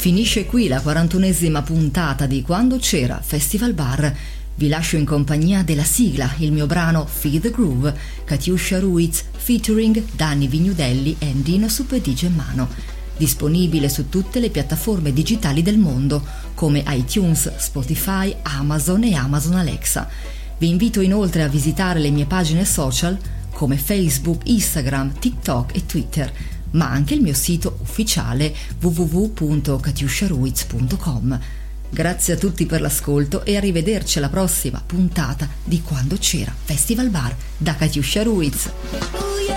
Finisce qui la 41esima puntata di Quando c'era Festival Bar. Vi lascio in compagnia della sigla, il mio brano Feel the Groove, Katiuscia Ruiz featuring Danny Vignudelli e Dino Super Mano. Disponibile su tutte le piattaforme digitali del mondo, come iTunes, Spotify, Amazon e Amazon Alexa. Vi invito inoltre a visitare le mie pagine social come Facebook, Instagram, TikTok e Twitter, ma anche il mio sito ufficiale www.katiusciaruiz.com. Grazie a tutti per l'ascolto e arrivederci alla prossima puntata di Quando c'era Festival Bar da Katiuscia Ruiz.